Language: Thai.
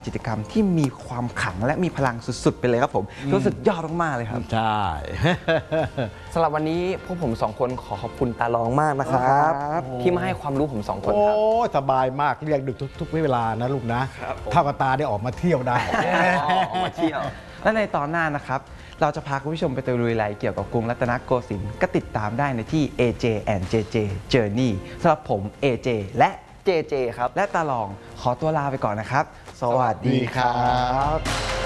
กิจกรรมที่มีความขลังและมีพลังสุดๆไปเลยครับผมรู้สึกยอดมากๆเลยครับใช่สำหรับวันนี้พวกผม2คนขอขอบคุณตาลองมากนะครับที่มาให้ความรู้ผม2คนครับโอ้สบายมากเรียกดึกทุกเวลานะลูกนะเท่ากับตาได้ออกมาเที่ยวได้ออกมาเที่ยวและในตอนหน้านะครับเราจะพาคุณผู้ชมไปตะลุยไรเกี่ยวกับกรุงรัตนโกสินทร์ก็ติดตามได้ในที่ AJ and JJ Journey สำหรับผม AJ และ JJ ครับและตาลองขอตัวลาไปก่อนนะครับ สวัสดีครับ